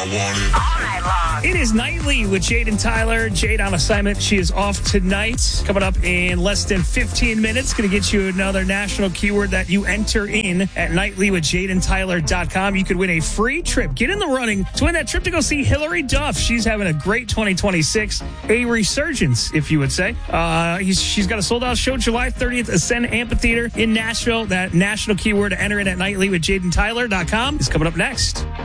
It is Nightly with Jade and Tyler. Jade on assignment. She is off tonight. Coming up in less than 15 minutes. Going to get you another national keyword that you enter in at nightlywithjadeandtyler.com. You could win a free trip. Get in the running to win that trip to go see Hillary Duff. She's having a great 2026. A resurgence, if you would say. She's got a sold-out show July 30th, Ascend Amphitheater in Nashville. That national keyword to enter in at nightlywithjadeandtyler.com is coming up next.